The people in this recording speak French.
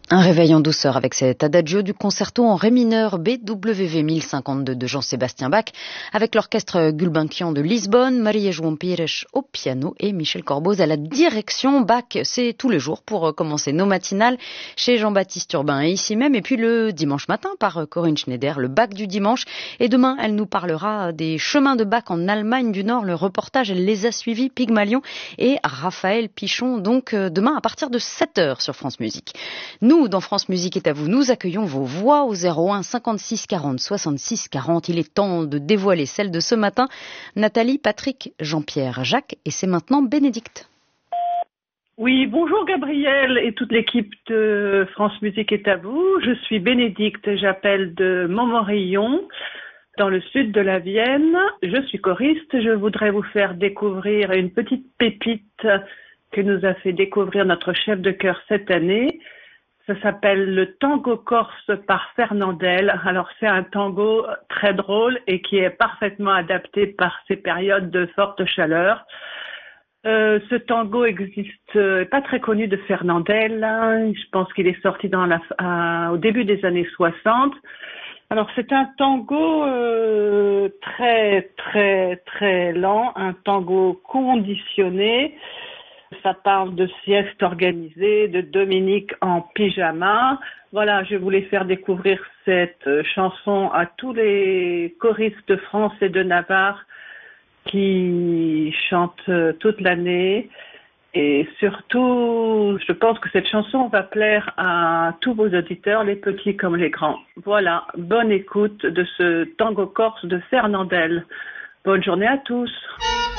Un réveil en douceur avec cet adagio du concerto en ré mineur BWV 1052 de Jean-Sébastien Bach avec l'orchestre Gulbenkian de Lisbonne, Maria-João Pires au piano et Michel Corboz à la direction. Bach, c'est tous les jours pour commencer nos matinales chez Jean-Baptiste Urbain et ici même. Et puis le dimanche matin par Corinne Schneider, le Bach du dimanche. Et demain, elle nous parlera des chemins de Bach en Allemagne du Nord. Le reportage, elle les a suivis, Pygmalion et Raphaël Pichon. Donc demain à partir de 7h sur France Musique. Nous, dans France Musique est à vous, nous accueillons vos voix au 01 56 40 66 40. Il est temps de dévoiler celle de ce matin. Nathalie, Patrick, Jean-Pierre, Jacques et c'est maintenant Bénédicte. Oui, bonjour Gabriel et toute l'équipe de France Musique est à vous. Je suis Bénédicte, j'appelle de Montmorillon, dans le sud de la Vienne. Je suis choriste, je voudrais vous faire découvrir une petite pépite que nous a fait découvrir notre chef de chœur cette année. Ça s'appelle le tango corse par Fernandel. Alors c'est un tango très drôle et qui est parfaitement adapté par ces périodes de forte chaleur. Ce tango existe, pas très connu de Fernandel. Je pense qu'il est sorti au début des années 60. Alors c'est un tango très très très lent, un tango conditionné. Ça parle de sieste organisée, de Dominique en pyjama. Voilà, je voulais faire découvrir cette chanson à tous les choristes de France et de Navarre qui chantent toute l'année. Et surtout, je pense que cette chanson va plaire à tous vos auditeurs, les petits comme les grands. Voilà, bonne écoute de ce tango corse de Fernandel. Bonne journée à tous.